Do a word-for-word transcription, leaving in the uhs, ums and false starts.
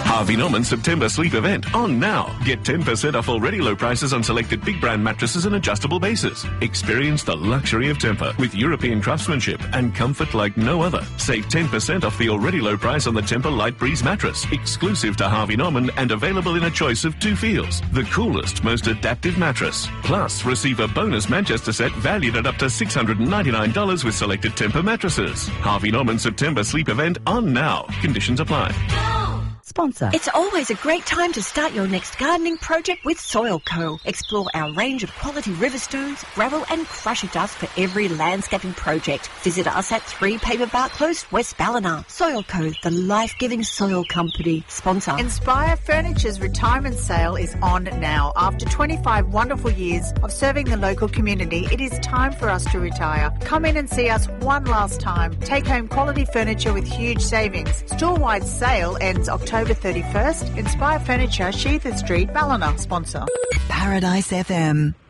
Harvey Norman September sleep event on now. Get ten percent off already low prices on selected big brand mattresses and adjustable bases. Experience the luxury of Tempur with European craftsmanship and comfort like no other. Save ten percent off the already low price on the Tempur Light Breeze mattress, exclusive to Harvey Norman and available in a choice of two feels. The coolest, most adaptive mattress. Plus, receive a bonus Manchester set valued at up to six hundred ninety-nine dollars with selected Tempur mattresses. Harvey Norman September sleep event on now. Conditions apply. Sponsor. It's always a great time to start your next gardening project with Soil Co. Explore our range of quality river stones, gravel and crusher dust for every landscaping project. Visit us at three Paperbark Close, West Ballina. Soil Co, the life-giving soil company. Sponsor. Inspire Furniture's retirement sale is on now. After twenty-five wonderful years of serving the local community, it is time for us to retire. Come in and see us one last time. Take home quality furniture with huge savings. Store-wide sale ends October thirty-first. Inspire Furniture, Sheether Street, Ballina. Sponsor. Paradise F M.